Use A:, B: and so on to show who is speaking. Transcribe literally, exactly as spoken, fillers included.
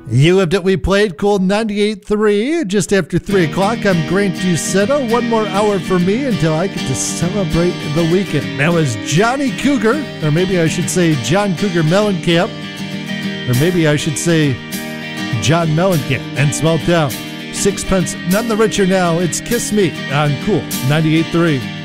A: You Lived It, We Played, Cool ninety-eight point three. Just after three o'clock, I'm Grant Ducetto. One more hour for me until I get to celebrate the weekend. That was Johnny Cougar, or maybe I should say John Cougar Mellencamp, or maybe I should say John Mellencamp and Small Town. Sixpence, none the richer now. It's Kiss Me on Cool ninety-eight point three.